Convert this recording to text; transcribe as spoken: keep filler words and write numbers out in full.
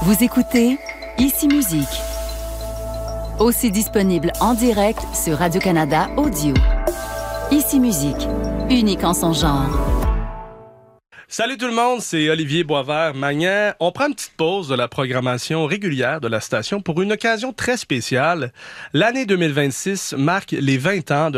Vous écoutez Ici Musique. Aussi disponible en direct sur Radio-Canada Audio. Ici Musique, unique en son genre. Salut tout le monde, c'est Olivier Boisvert-Magnan. On prend une petite pause de la programmation régulière de la station pour une occasion très spéciale. L'année deux mille vingt-six marque les vingt ans de